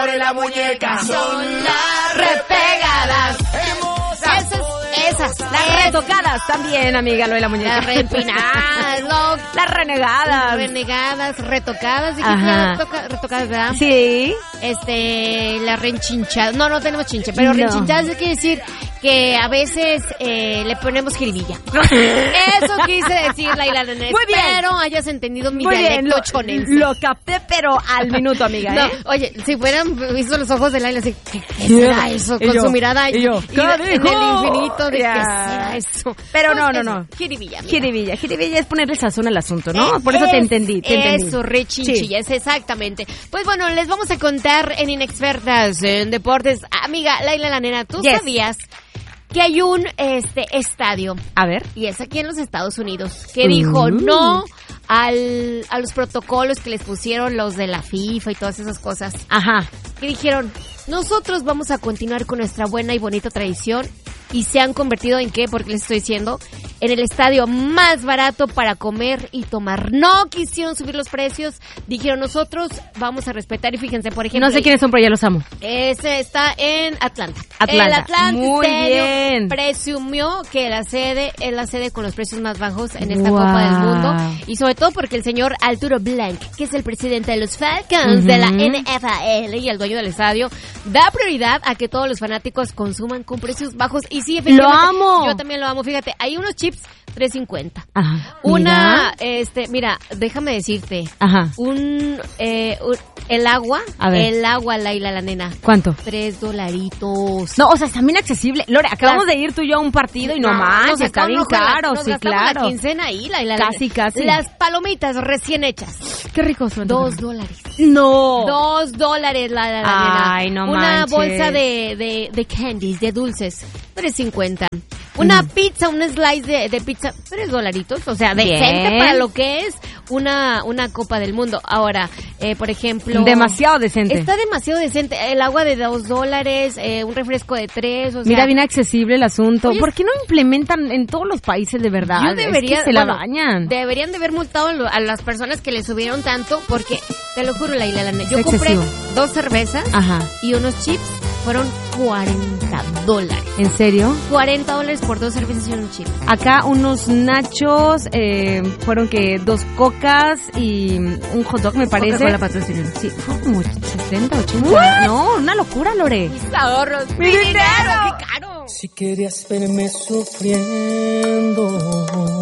Lore la muñeca. Son las repegadas. Esas, las retocadas también, amiga, lo de la muñeca. Las reempinadas, las renegadas. Renegadas, retocadas. Retocadas, ¿verdad? Sí. Las reenchinchadas. No tenemos chinche, pero reenchinchadas quiere decir que a veces le ponemos jiribilla. Eso quise decir, Laila Lanet. Muy bien. Espero hayas entendido mi dialecto chonense. Lo capté, pero al minuto, amiga, No, oye, si hubieran visto los ojos de Laila así, ¿qué será eso? Con su mirada y yo, en el infinito de ¿qué será eso? Pero no. Jiribilla. Jiribilla es ponerle sazón al asunto, ¿no? Por eso te entendí. Eso, rechinchilla, es exactamente. Pues bueno, les vamos a contar en Inexpertas en Deportes. Amiga, Laila la Nena, ¿tú sabías que hay un estadio? A ver. Y es aquí en los Estados Unidos, que dijo no a los protocolos que les pusieron los de la FIFA y todas esas cosas. Ajá. Que dijeron, nosotros vamos a continuar con nuestra buena y bonita tradición. Y se han convertido en ¿qué? Porque les estoy diciendo, en el estadio más barato para comer y tomar. No quisieron subir los precios, dijeron nosotros vamos a respetar. Y fíjense, por ejemplo, no sé quiénes son, pero ya los amo. Ese está en Atlanta. El Atlanta muy Stadium bien. Presumió que la sede es la sede con los precios más bajos en esta Copa del Mundo. Y sobre todo porque el señor Arturo Blank, que es el presidente de los Falcons de la NFL y el dueño del estadio, da prioridad a que todos los fanáticos consuman con precios bajos. Y sí, efectivamente, lo amo. Yo también lo amo. Fíjate, hay unos chips $3.50. Ajá. Mira, déjame decirte. Ajá. El agua, a ver. Laila la Nena. ¿Cuánto? $3. No, o sea, está bien accesible. Lore, acabamos de ir tú y yo a un partido y no manches, está bien caro, sí, claro. La quincena ahí, Laila. Casi. Las palomitas recién hechas. Qué rico son. $2. No. $2, Laila la Nena. Ay, no Una manches. bolsa de candies, de dulces, $3.50. Una pizza, un slice de pizza, $3. O sea, decente para lo que es una Copa del Mundo. Ahora, por ejemplo... Demasiado decente. Está demasiado decente. El agua de $2, un refresco de $3, o sea... Mira, bien accesible el asunto. Oye, ¿por qué no implementan en todos los países de verdad? Yo debería... Es que se la bañan. Deberían de haber multado a las personas que le subieron tanto, porque, te lo juro, Laila, yo compré excesivo. 2 cervezas y unos chips, fueron $40. ¿En serio? $40 por 2 cervezas y unos chips. Acá unos nachos, fueron que 2 cocas y un hot dog, me parece. Coca-Cola patrocinó. Sí, fue como 70, 80. No, una locura, Lore. Mis ahorros, mi dinero, qué caro. Si querías verme sufriendo,